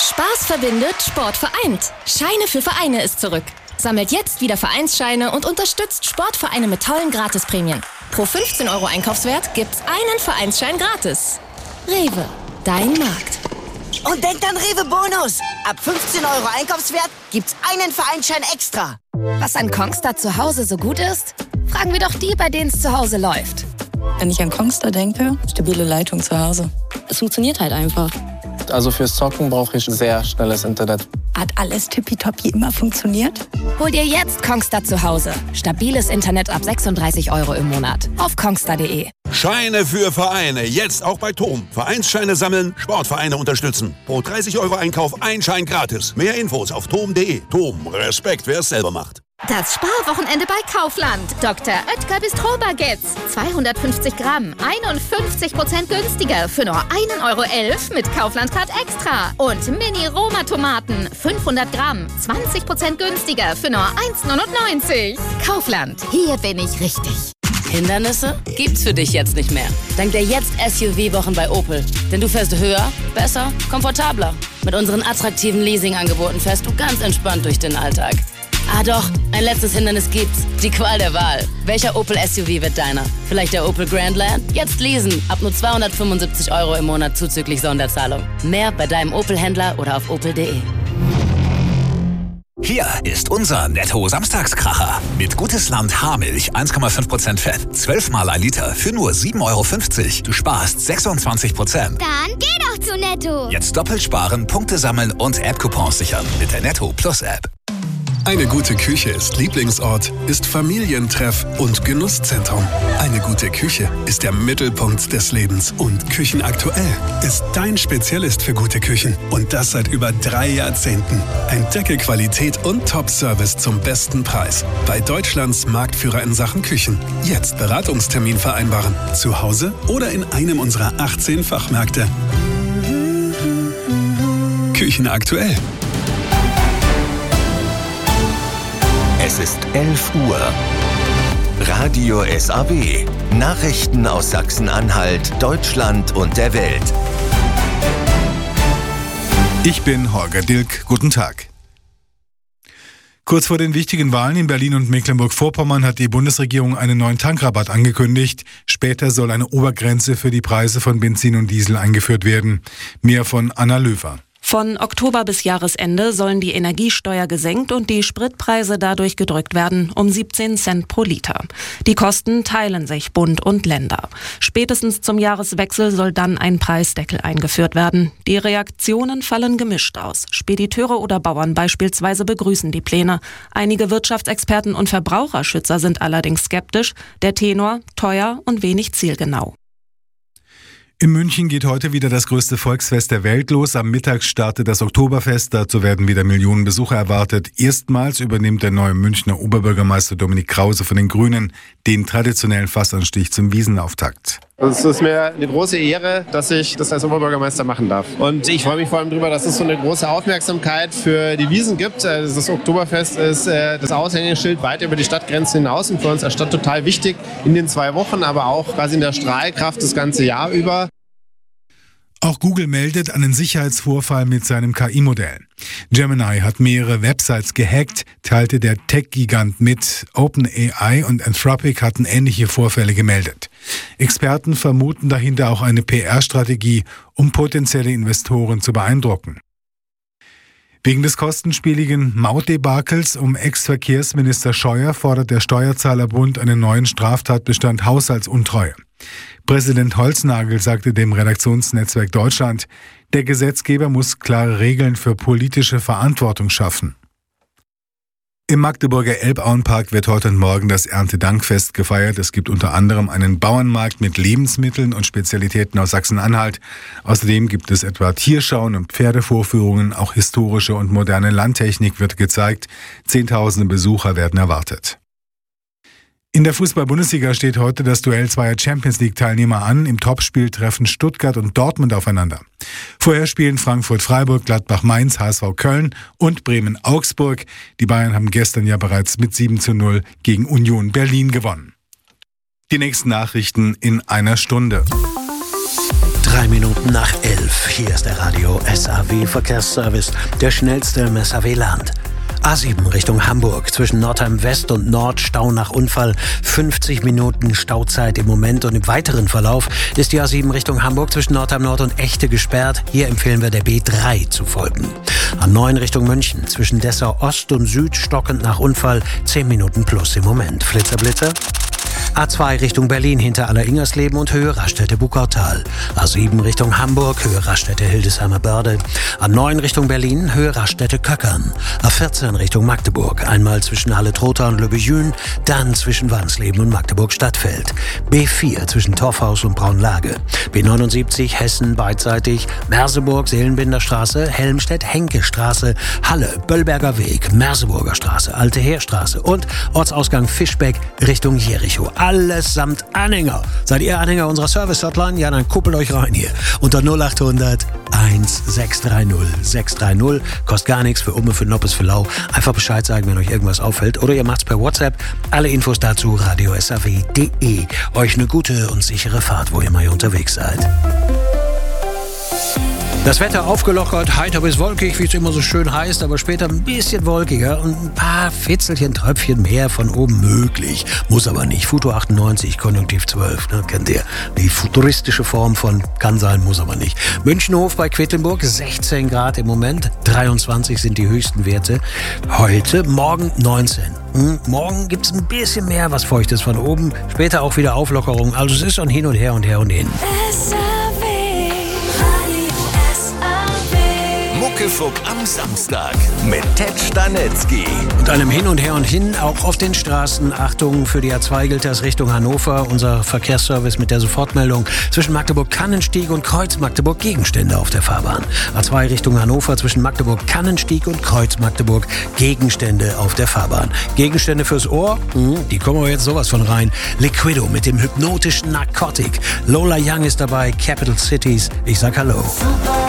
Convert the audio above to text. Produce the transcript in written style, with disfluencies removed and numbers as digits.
Spaß verbindet, Sport vereint. Scheine für Vereine ist zurück. Sammelt jetzt wieder Vereinsscheine und unterstützt Sportvereine mit tollen Gratisprämien. Pro 15 € Einkaufswert gibt's einen Vereinsschein gratis. Rewe, dein Markt. Und denkt an Rewe Bonus. Ab 15 € Einkaufswert gibt's einen Vereinsschein extra. Was an Kongstar zu Hause so gut ist? Fragen wir doch die, bei denen es zu Hause läuft. Wenn ich an Kongstar denke, stabile Leitung zu Hause. Es funktioniert halt einfach. Also fürs Zocken brauche ich sehr schnelles Internet. Hat alles tippitoppi immer funktioniert? Hol dir jetzt Kongstar zu Hause. Stabiles Internet ab 36 € im Monat. Auf kongstar.de. Scheine für Vereine. Jetzt auch bei TOM. Vereinsscheine sammeln, Sportvereine unterstützen. Pro 30 € Einkauf ein Schein gratis. Mehr Infos auf tom.de. TOM. Respekt, wer es selber macht. Das Sparwochenende bei Kaufland. Dr. Oetker Bistro-Baguettes. 250 Gramm, 51% günstiger für nur 1,11 € mit Kaufland-Card Extra. Und Mini-Roma-Tomaten, 500 Gramm, 20% günstiger für nur 1,99 €. Kaufland, hier bin ich richtig. Hindernisse gibt's für dich jetzt nicht mehr. Dank der jetzt SUV-Wochen bei Opel. Denn du fährst höher, besser, komfortabler. Mit unseren attraktiven Leasing-Angeboten fährst du ganz entspannt durch den Alltag. Ah doch, ein letztes Hindernis gibt's. Die Qual der Wahl. Welcher Opel SUV wird deiner? Vielleicht der Opel Grandland? Jetzt leasen. Ab nur 275 € im Monat zuzüglich Sonderzahlung. Mehr bei deinem Opel-Händler oder auf opel.de. Hier ist unser Netto-Samstagskracher. Mit Gutes-Land Haarmilch 1,5% Fett. 12 mal 1 Liter für nur 7,50 €. Du sparst 26%. Dann geh doch zu Netto. Jetzt doppelt sparen, Punkte sammeln und App-Coupons sichern mit der Netto Plus App. Eine gute Küche ist Lieblingsort, ist Familientreff und Genusszentrum. Eine gute Küche ist der Mittelpunkt des Lebens. Und Küchenaktuell ist dein Spezialist für gute Küchen. Und das seit über 3 Jahrzehnten. Entdecke Qualität und Top-Service zum besten Preis. Bei Deutschlands Marktführer in Sachen Küchen. Jetzt Beratungstermin vereinbaren. Zu Hause oder in einem unserer 18 Fachmärkte. Küchenaktuell. Es ist 11 Uhr. Radio SAW. Nachrichten aus Sachsen-Anhalt, Deutschland und der Welt. Ich bin Holger Dilk. Guten Tag. Kurz vor den wichtigen Wahlen in Berlin und Mecklenburg-Vorpommern hat die Bundesregierung einen neuen Tankrabatt angekündigt. Später soll eine Obergrenze für die Preise von Benzin und Diesel eingeführt werden. Mehr von Anna Löwer. Von Oktober bis Jahresende sollen die Energiesteuer gesenkt und die Spritpreise dadurch gedrückt werden, um 17 Cent pro Liter. Die Kosten teilen sich Bund und Länder. Spätestens zum Jahreswechsel soll dann ein Preisdeckel eingeführt werden. Die Reaktionen fallen gemischt aus. Spediteure oder Bauern beispielsweise begrüßen die Pläne. Einige Wirtschaftsexperten und Verbraucherschützer sind allerdings skeptisch. Der Tenor: teuer und wenig zielgenau. In München geht heute wieder das größte Volksfest der Welt los. Am Mittag startet das Oktoberfest. Dazu werden wieder Millionen Besucher erwartet. Erstmals übernimmt der neue Münchner Oberbürgermeister Dominik Krause von den Grünen den traditionellen Fassanstich zum Wiesenauftakt. Es ist mir eine große Ehre, dass ich das als Oberbürgermeister machen darf. Und ich freue mich vor allem darüber, dass es so eine große Aufmerksamkeit für die Wiesn gibt. Das Oktoberfest ist das Aushängeschild weit über die Stadtgrenzen hinaus und für uns als Stadt total wichtig in den 2 Wochen, aber auch quasi in der Strahlkraft das ganze Jahr über. Auch Google meldet einen Sicherheitsvorfall mit seinem KI-Modell. Gemini hat mehrere Websites gehackt, teilte der Tech-Gigant mit. OpenAI und Anthropic hatten ähnliche Vorfälle gemeldet. Experten vermuten dahinter auch eine PR-Strategie, um potenzielle Investoren zu beeindrucken. Wegen des kostenspieligen Mautdebakels um Ex-Verkehrsminister Scheuer fordert der Steuerzahlerbund einen neuen Straftatbestand Haushaltsuntreue. Präsident Holznagel sagte dem Redaktionsnetzwerk Deutschland, der Gesetzgeber muss klare Regeln für politische Verantwortung schaffen. Im Magdeburger Elbauenpark wird heute und morgen das Erntedankfest gefeiert. Es gibt unter anderem einen Bauernmarkt mit Lebensmitteln und Spezialitäten aus Sachsen-Anhalt. Außerdem gibt es etwa Tierschauen und Pferdevorführungen. Auch historische und moderne Landtechnik wird gezeigt. Zehntausende Besucher werden erwartet. In der Fußball-Bundesliga steht heute das Duell zweier Champions-League-Teilnehmer an. Im Topspiel treffen Stuttgart und Dortmund aufeinander. Vorher spielen Frankfurt-Freiburg, Gladbach-Mainz, HSV Köln und Bremen-Augsburg. Die Bayern haben gestern ja bereits mit 7:0 gegen Union Berlin gewonnen. Die nächsten Nachrichten in einer Stunde. 3 Minuten nach 11. Hier ist der Radio SAW Verkehrsservice, der schnellste im SAW-Land. A7 Richtung Hamburg, zwischen Nordheim West und Nord, Stau nach Unfall, 50 Minuten Stauzeit im Moment, und im weiteren Verlauf ist die A7 Richtung Hamburg zwischen Nordheim Nord und Echte gesperrt. Hier empfehlen wir der B3 zu folgen. A9 Richtung München, zwischen Dessau Ost und Süd, stockend nach Unfall, 10 Minuten plus im Moment. Flitzer. A2 Richtung Berlin hinter Aller-Ingersleben und Höhe Raststätte-Bukautal. A7 Richtung Hamburg, Höhe Raststätte-Hildesheimer Börde. A9 Richtung Berlin, Höhe Raststätte-Köckern. A14 Richtung Magdeburg, einmal zwischen Halle-Trotha und Löbejün, dann zwischen Wansleben und Magdeburg-Stadtfeld. B4 zwischen Torfhaus und Braunlage. B79 Hessen beidseitig, Merseburg, Seelenbinderstraße, Helmstedt-Henke-Straße, Halle, Böllberger Weg, Merseburger Straße, Alte Heerstraße und Ortsausgang Fischbeck Richtung Jericho. Alles samt Anhänger. Seid ihr Anhänger unserer Service-Hotline? Ja, dann kuppelt euch rein hier. Unter 0800 1630 630. Kostet gar nichts, für Umme, für Noppes, für Lau. Einfach Bescheid sagen, wenn euch irgendwas auffällt. Oder ihr macht's per WhatsApp. Alle Infos dazu radiosaw.de. Euch eine gute und sichere Fahrt, wo ihr mal hier unterwegs seid. Das Wetter aufgelockert, heiter bis wolkig, wie es immer so schön heißt, aber später ein bisschen wolkiger und ein paar Fitzelchen, Tröpfchen mehr von oben möglich. Muss aber nicht. Futur 98, Konjunktiv 12, ne, kennt ihr. Die futuristische Form von kann sein, muss aber nicht. Münchenhof bei Quedlinburg, 16 Grad im Moment, 23 sind die höchsten Werte. Heute, morgen 19. Morgen gibt es ein bisschen mehr was Feuchtes von oben, später auch wieder Auflockerung. Also es ist schon hin und her und her und hin. Muckefuck am Samstag mit Ted Stanetzky. Und einem Hin und Her und Hin auch auf den Straßen. Achtung, für die A2 gilt das Richtung Hannover. Unser Verkehrsservice mit der Sofortmeldung. Zwischen Magdeburg-Kannenstieg und Kreuz Magdeburg Gegenstände auf der Fahrbahn. A2 Richtung Hannover zwischen Magdeburg-Kannenstieg und Kreuz Magdeburg Gegenstände auf der Fahrbahn. Gegenstände fürs Ohr? Die kommen wir jetzt sowas von rein. Liquido mit dem hypnotischen Narcotic. Lola Young ist dabei. Capital Cities. Ich sag Hallo.